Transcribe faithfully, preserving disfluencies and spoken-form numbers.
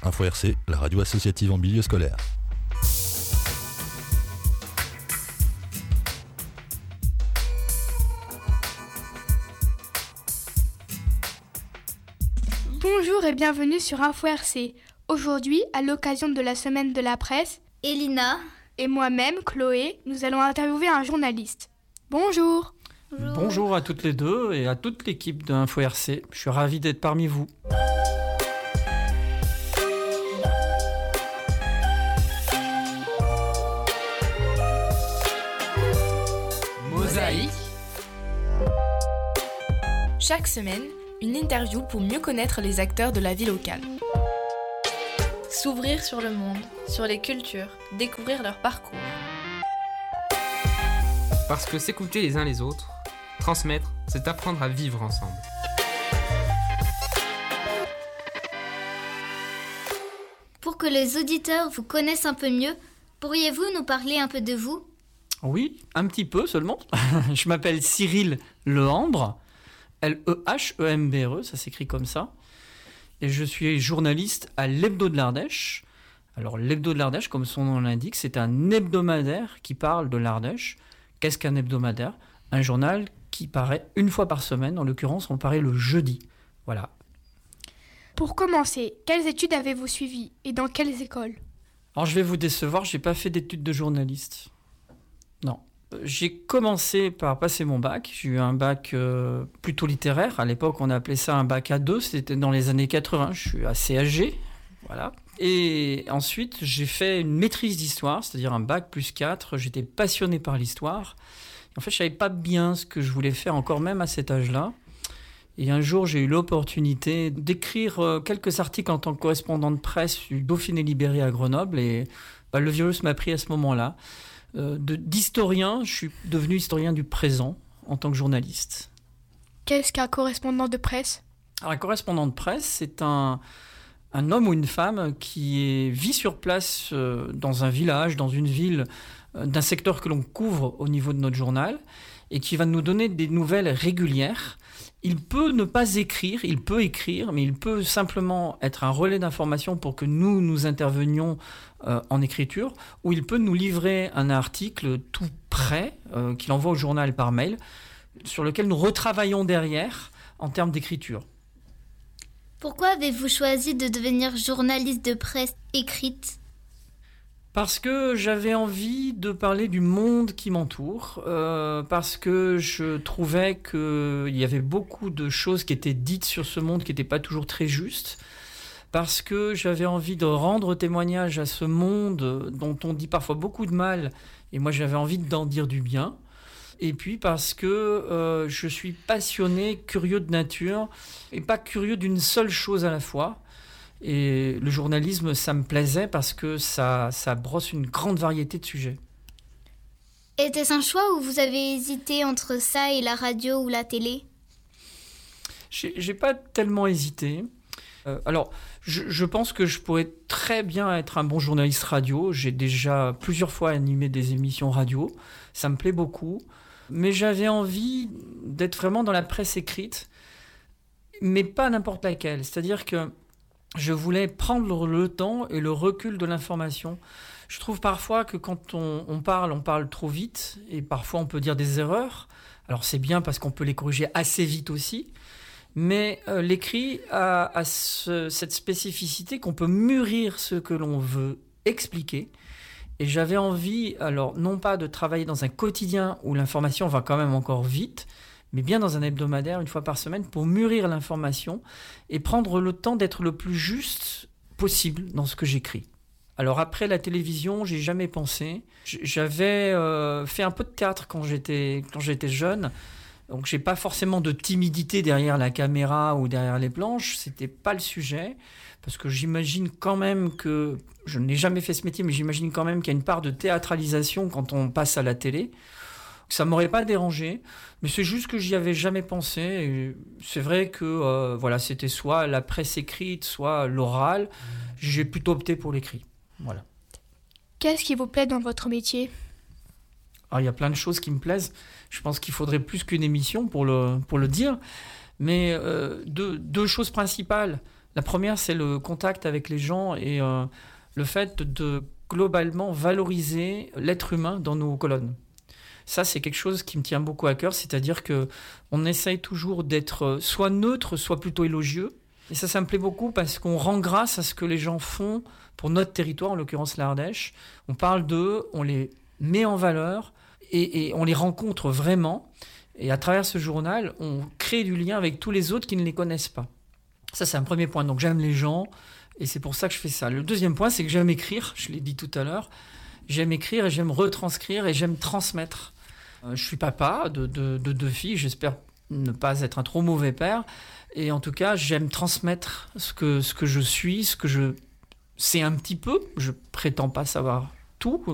Info R C, la radio associative en milieu scolaire. Bonjour et bienvenue sur Info R C. Aujourd'hui, à l'occasion de la semaine de la presse, Elina et moi-même, Chloé, nous allons interviewer un journaliste. Bonjour. Bonjour. Bonjour à toutes les deux et à toute l'équipe d'Info R C. Je suis ravi d'être parmi vous. Mosaïque. Chaque semaine, une interview pour mieux connaître les acteurs de la vie locale. S'ouvrir sur le monde, sur les cultures, découvrir leur parcours. Parce que s'écouter les uns les autres, transmettre, c'est apprendre à vivre ensemble. Pour que les auditeurs vous connaissent un peu mieux, pourriez-vous nous parler un peu de vous ? Oui, un petit peu seulement. Je m'appelle Cyril Lehambre, L E H E M B R E, ça s'écrit comme ça. Et je suis journaliste à l'Hebdo de l'Ardèche. Alors l'Hebdo de l'Ardèche, comme son nom l'indique, c'est un hebdomadaire qui parle de l'Ardèche. Qu'est-ce qu'un hebdomadaire ? Un journal qui paraît une fois par semaine, en l'occurrence on paraît le jeudi. Voilà. Pour commencer, quelles études avez-vous suivies et dans quelles écoles ? Alors je vais vous décevoir, j'ai pas fait d'études de journaliste. Non. J'ai commencé par passer mon bac. J'ai eu un bac euh, plutôt littéraire. À l'époque, on appelait ça un bac à deux. C'était dans les années quatre-vingts. Je suis assez âgé. Voilà. Et ensuite, j'ai fait une maîtrise d'histoire, c'est-à-dire un bac plus quatre. J'étais passionné par l'histoire. En fait, je savais pas bien ce que je voulais faire encore même à cet âge-là. Et un jour, j'ai eu l'opportunité d'écrire euh, quelques articles en tant que correspondant de presse du Dauphiné Libéré à Grenoble. Et bah, le virus m'a pris à ce moment-là. Euh, de, d'historien, je suis devenu historien du présent en tant que journaliste. Qu'est-ce qu'un correspondant de presse ? Alors, un correspondant de presse, c'est un, un homme ou une femme qui est, vit sur place euh, dans un village, dans une ville, euh, d'un secteur que l'on couvre au niveau de notre journal et qui va nous donner des nouvelles régulières. Il peut ne pas écrire, il peut écrire, mais il peut simplement être un relais d'information pour que nous, nous intervenions euh, en écriture, ou il peut nous livrer un article tout prêt, euh, qu'il envoie au journal par mail, sur lequel nous retravaillons derrière en termes d'écriture. Pourquoi avez-vous choisi de devenir journaliste de presse écrite ? Parce que j'avais envie de parler du monde qui m'entoure, euh, parce que je trouvais qu'il y avait beaucoup de choses qui étaient dites sur ce monde qui n'étaient pas toujours très justes, parce que j'avais envie de rendre témoignage à ce monde dont on dit parfois beaucoup de mal, et moi j'avais envie d'en dire du bien, et puis parce que euh, je suis passionné, curieux de nature, et pas curieux d'une seule chose à la fois. Et le journalisme, ça me plaisait parce que ça, ça brosse une grande variété de sujets. Était-ce un choix ou vous avez hésité entre ça et la radio ou la télé ? J'ai, j'ai pas tellement hésité. Euh, alors, je, je pense que je pourrais très bien être un bon journaliste radio. J'ai déjà plusieurs fois animé des émissions radio. Ça me plaît beaucoup. Mais j'avais envie d'être vraiment dans la presse écrite, mais pas n'importe laquelle. C'est-à-dire que je voulais prendre le temps et le recul de l'information. Je trouve parfois que quand on, on parle, on parle trop vite et parfois on peut dire des erreurs. Alors c'est bien parce qu'on peut les corriger assez vite aussi, mais euh, l'écrit a, a ce, cette spécificité qu'on peut mûrir ce que l'on veut expliquer. Et j'avais envie, alors non pas de travailler dans un quotidien où l'information va quand même encore vite, mais bien dans un hebdomadaire, une fois par semaine, pour mûrir l'information et prendre le temps d'être le plus juste possible dans ce que j'écris. Alors après la télévision, j'ai jamais pensé. J'avais euh, fait un peu de théâtre quand j'étais, quand j'étais jeune, donc j'ai pas forcément de timidité derrière la caméra ou derrière les planches, c'était pas le sujet, parce que j'imagine quand même que, je n'ai jamais fait ce métier, mais j'imagine quand même qu'il y a une part de théâtralisation quand on passe à la télé. Ça m'aurait pas dérangé, mais c'est juste que j'y avais jamais pensé. Et c'est vrai que euh, voilà, c'était soit la presse écrite, soit l'oral. J'ai plutôt opté pour l'écrit. Voilà. Qu'est-ce qui vous plaît dans votre métier ? Alors, il y a plein de choses qui me plaisent. Je pense qu'il faudrait plus qu'une émission pour le, pour le dire. Mais euh, deux, deux choses principales. La première, c'est le contact avec les gens et euh, le fait de globalement valoriser l'être humain dans nos colonnes. Ça, c'est quelque chose qui me tient beaucoup à cœur, c'est-à-dire qu'on essaye toujours d'être soit neutre, soit plutôt élogieux. Et ça, ça me plaît beaucoup parce qu'on rend grâce à ce que les gens font pour notre territoire, en l'occurrence l'Ardèche. On parle d'eux, on les met en valeur et, et on les rencontre vraiment. Et à travers ce journal, on crée du lien avec tous les autres qui ne les connaissent pas. Ça, c'est un premier point. Donc, j'aime les gens et c'est pour ça que je fais ça. Le deuxième point, c'est que j'aime écrire. Je l'ai dit tout à l'heure. J'aime écrire et j'aime retranscrire et j'aime transmettre. Euh, je suis papa de deux de, de filles. J'espère ne pas être un trop mauvais père. Et en tout cas, j'aime transmettre ce que, ce que je suis, ce que je sais un petit peu. Je prétends pas savoir tout.